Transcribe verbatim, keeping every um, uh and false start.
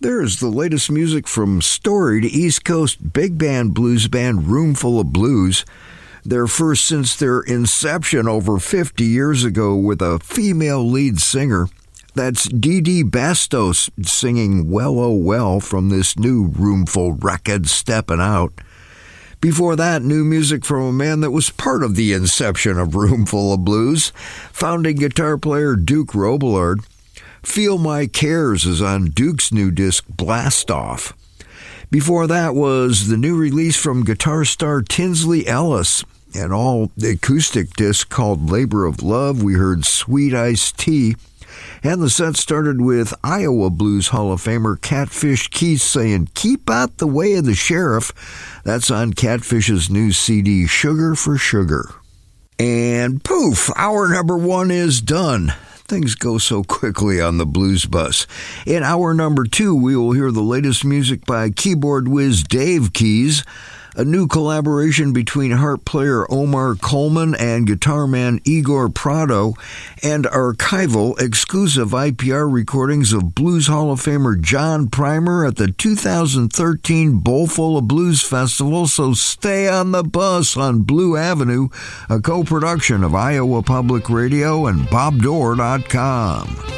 There's the latest music from storied East Coast big band blues band Roomful of Blues. Their first since their inception over fifty years ago with a female lead singer. That's Dee Dee Bastos singing Well Oh Well from this new Roomful record, Steppin' Out. Before that, new music from a man that was part of the inception of Roomful of Blues, founding guitar player Duke Robillard. Feel My Cares is on Duke's new disc Blast Off. Before that was the new release from guitar star Tinsley Ellis, an all-acoustic disc called Labor of Love. We heard Sweet Iced Tea. And the set started with Iowa Blues Hall of Famer Catfish Keith saying, "Keep out the way of the sheriff." That's on Catfish's new C D, Sugar for Sugar. And poof, hour number one is done. Things go so quickly on the Blues Bus. In hour number two, we will hear the latest music by keyboard whiz Dave Keys, a new collaboration between harp player Omar Coleman and guitar man Igor Prado, and archival exclusive I P R recordings of Blues Hall of Famer John Primer at the two thousand thirteen Bowlful of Blues Festival, so stay on the bus on Blue Avenue, a co-production of Iowa Public Radio and Bob Dorr dot com.